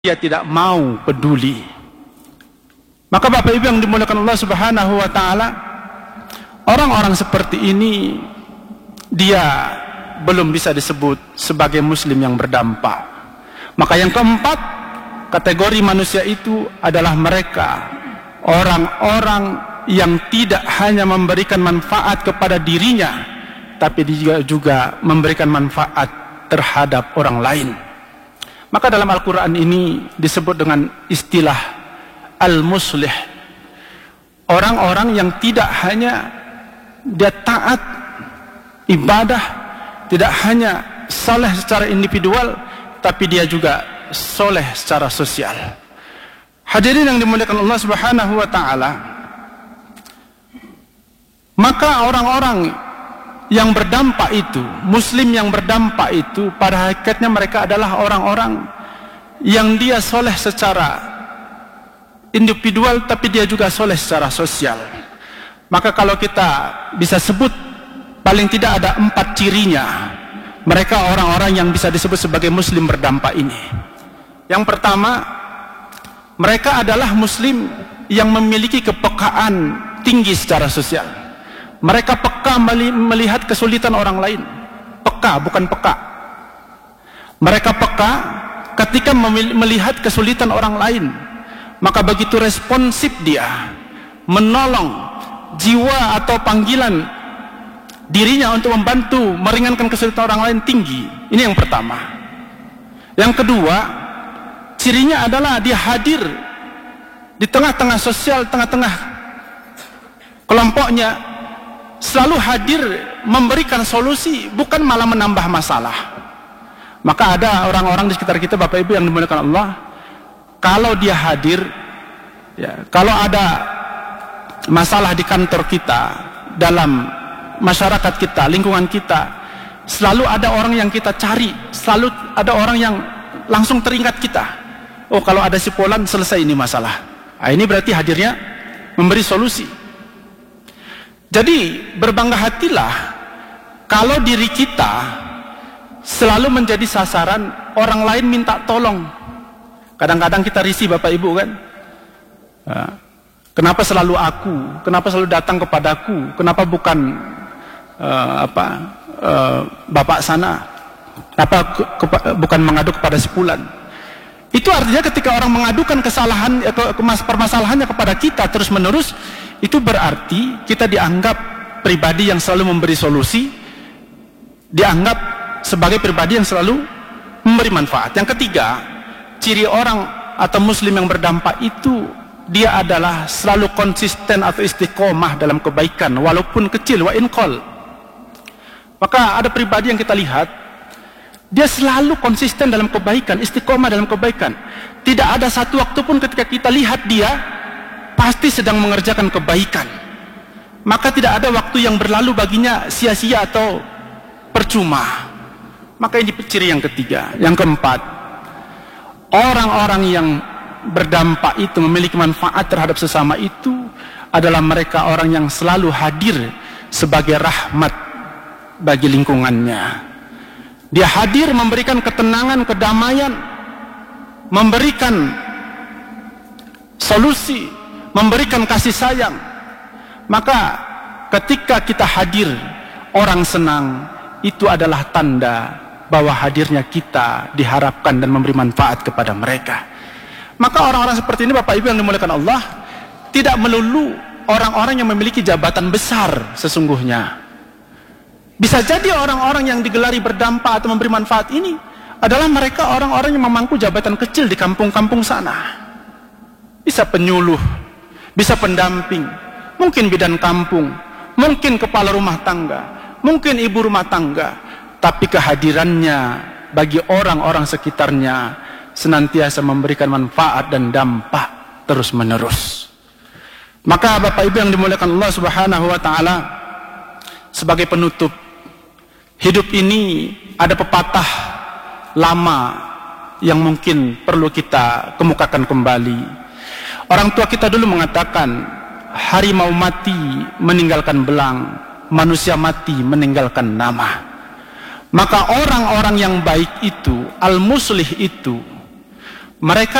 dia tidak mau peduli. Maka Bapak Ibu yang dimuliakan Allah Subhanahu wa taala, orang-orang seperti ini dia belum bisa disebut sebagai muslim yang berdampak. Maka yang keempat, kategori manusia itu adalah mereka orang-orang yang tidak hanya memberikan manfaat kepada dirinya, tapi dia juga memberikan manfaat terhadap orang lain. Maka dalam Al-Quran ini disebut dengan istilah al-muslih. Orang-orang yang tidak hanya dia taat ibadah, tidak hanya saleh secara individual, tapi dia juga soleh secara sosial. Hadirin yang dimuliakan Allah Subhanahu wa taala, maka orang-orang yang berdampak itu, muslim yang berdampak itu, pada hakikatnya mereka adalah orang-orang yang dia soleh secara individual, tapi dia juga soleh secara sosial. Maka kalau kita bisa sebut paling tidak ada 4 cirinya, mereka orang-orang yang bisa disebut sebagai muslim berdampak ini. Yang pertama, mereka adalah muslim yang memiliki kepekaan tinggi secara sosial. Mereka peka melihat kesulitan orang lain. Peka, bukan peka. Mereka peka ketika melihat kesulitan orang lain. Maka begitu responsif dia menolong jiwa atau panggilan dirinya untuk membantu meringankan kesulitan orang lain tinggi. Ini yang pertama. Yang kedua, cirinya adalah dia hadir di tengah-tengah sosial, tengah-tengah kelompoknya, selalu hadir memberikan solusi, bukan malah menambah masalah. Maka ada orang-orang di sekitar kita, Bapak Ibu yang dimuliakan Allah, kalau dia hadir, ya, kalau ada masalah di kantor kita, dalam masyarakat kita, lingkungan kita, selalu ada orang yang kita cari, selalu ada orang yang langsung teringat kita. Oh, kalau ada si Fulan, selesai ini masalah. Nah, ini berarti hadirnya memberi solusi. Jadi berbangga hatilah kalau diri kita selalu menjadi sasaran orang lain minta tolong. Kadang-kadang kita risih, Bapak Ibu, kan? Kenapa selalu aku? Kenapa selalu datang kepadaku? Kenapa bukan bapak sana? Kenapa bukan mengadu kepada si Fulan? Itu artinya ketika orang mengadukan kesalahan atau permasalahannya kepada kita terus menerus, itu berarti kita dianggap pribadi yang selalu memberi solusi, dianggap sebagai pribadi yang selalu memberi manfaat. Yang ketiga, ciri orang atau muslim yang berdampak itu, dia adalah selalu konsisten atau istiqomah dalam kebaikan walaupun kecil, wa in qall. Maka ada pribadi yang kita lihat, dia selalu konsisten dalam kebaikan, istiqomah dalam kebaikan. Tidak ada satu waktu pun ketika kita lihat dia pasti sedang mengerjakan kebaikan. Maka tidak ada waktu yang berlalu baginya sia-sia atau percuma. Maka ini ciri yang ketiga. Yang keempat, orang-orang yang berdampak itu, memiliki manfaat terhadap sesama itu, adalah mereka orang yang selalu hadir sebagai rahmat bagi lingkungannya. Dia hadir memberikan ketenangan, kedamaian, memberikan solusi, memberikan kasih sayang. Maka ketika kita hadir, orang senang, itu adalah tanda bahwa hadirnya kita diharapkan dan memberi manfaat kepada mereka. Maka orang-orang seperti ini, Bapak Ibu yang dimuliakan Allah, tidak melulu orang-orang yang memiliki jabatan besar sesungguhnya. Bisa jadi orang-orang yang digelari berdampak atau memberi manfaat ini adalah mereka orang-orang yang memangku jabatan kecil di kampung-kampung sana. Bisa penyuluh, bisa pendamping, mungkin bidan kampung, mungkin kepala rumah tangga, mungkin ibu rumah tangga, tapi kehadirannya bagi orang-orang sekitarnya senantiasa memberikan manfaat dan dampak terus menerus. Maka Bapak Ibu yang dimuliakan Allah Subhanahu wa taala, sebagai penutup, hidup ini ada pepatah lama yang mungkin perlu kita kemukakan kembali. Orang tua kita dulu mengatakan, harimau mati meninggalkan belang, manusia mati meninggalkan nama. Maka orang-orang yang baik itu, al-muslih itu, Mereka